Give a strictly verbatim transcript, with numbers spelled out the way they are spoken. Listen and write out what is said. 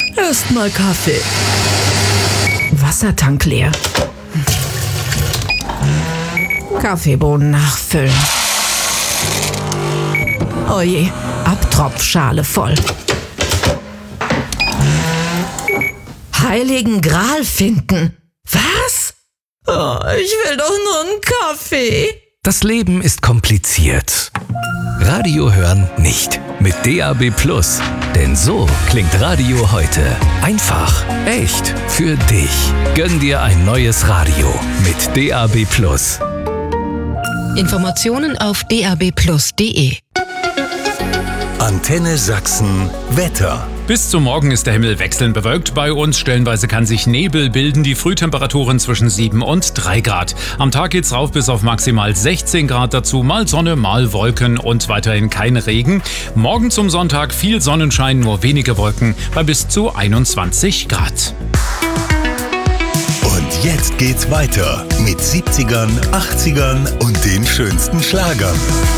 Erstmal Kaffee. Wassertank leer. Kaffeebohnen nachfüllen. Oje, Abtropfschale voll. Heiligen Gral finden. Was? Oh, ich will doch nur einen Kaffee. Das Leben ist kompliziert. Radio hören nicht. Mit D A B Plus. Denn so klingt Radio heute. Einfach, echt, für dich. Gönn dir ein neues Radio mit D A B Plus. Informationen auf d a b plus punkt d e. Antenne Sachsen Wetter. Bis zum Morgen ist der Himmel wechselnd bewölkt. Bei uns stellenweise kann sich Nebel bilden. Die Frühtemperaturen zwischen sieben und drei Grad. Am Tag geht's rauf bis auf maximal sechzehn Grad. Dazu mal Sonne, mal Wolken und weiterhin kein Regen. Morgen zum Sonntag viel Sonnenschein, nur wenige Wolken bei bis zu einundzwanzig Grad. Und jetzt geht's weiter mit siebzigern, achtzigern und den schönsten Schlagern.